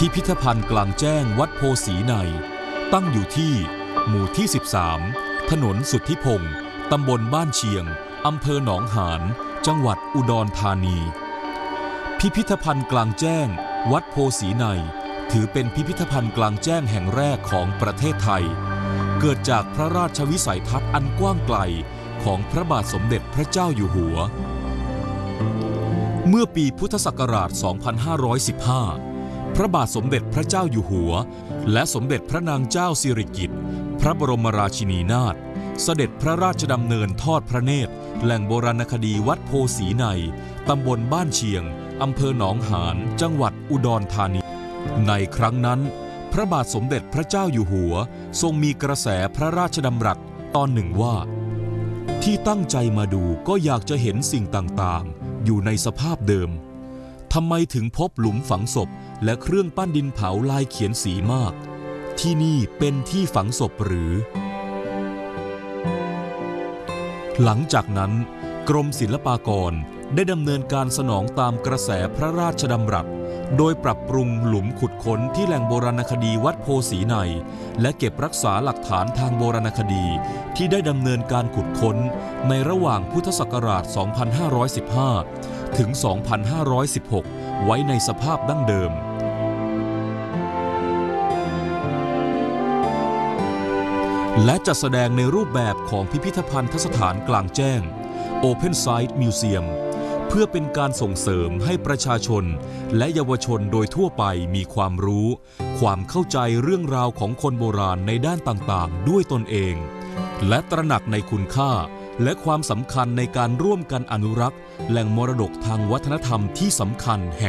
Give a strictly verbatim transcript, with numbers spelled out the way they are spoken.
พิพิธภัณฑ์กลางแจ้งวัดโพสีในตั้งอยู่ที่หมู่ที่สิบสามถนนสุทธิพงศ์ตำบลบ้านเชียงอำเภอหนองหานจังหวัดอุดรธานีพิพิธภัณฑ์กลางแจ้งวัดโพสีในถือเป็นพิพิธภัณฑ์กลางแจ้งแห่งแรกของประเทศไทยเกิดจากพระราชวิสัยทัศน์อันกว้างไกลของพระบาทสมเด็จพระเจ้าอยู่หัวเมื่อปีพุทธศักราช สองพันห้าร้อยสิบห้า พระบาทสมเด็จพระเจ้าอยู่หัวและสมเด็จพระนางเจ้าสิริกิติ์พระบรมราชินีนาถเสด็จพระราชดำเนินทอดพระเนตรแหล่งโบราณคดีวัดโพสีในตำบลบ้านเชียงอำเภอหนองหานจังหวัดอุดรธานีในครั้งนั้นพระบาทสมเด็จพระเจ้าอยู่หัวทรงมีกระแสพระราชดำรัสตอนหนึ่งว่าที่ตั้งใจมาดูก็อยากจะเห็นสิ่งต่างๆอยู่ในสภาพเดิมทำไมถึงพบหลุมฝังศพและเครื่องปั้นดินเผาลายเขียนสีมากที่นี่เป็นที่ฝังศพหรือหลังจากนั้นกรมศิลปากรได้ดำเนินการสนองตามกระแสพระราชดำรัสโดยปรับปรุงหลุมขุดค้นที่แหล่งโบราณคดีวัดโพสีในและเก็บรักษาหลักฐานทางโบราณคดีที่ได้ดำเนินการขุดค้นในระหว่างพุทธศักราช สองพันห้าร้อยสิบห้า ถึง สองพันห้าร้อยสิบหก ไว้ในสภาพดั้งเดิมและจัดแสดงในรูปแบบของพิพิธภัณฑสถานกลางแจ้ง Open Site Museum เพื่อเป็นการส่งเสริมให้ประชาชนและเยาวชนโดยทั่วไปมีความรู้ความเข้าใจเรื่องราวของคนโบราณในด้านต่างๆด้วยตนเองและตระหนักในคุณค่าและความสำคัญในการร่วมกันอนุรักษ์แหล่งมรดกทางวัฒนธรรมที่สำคัญแห่ง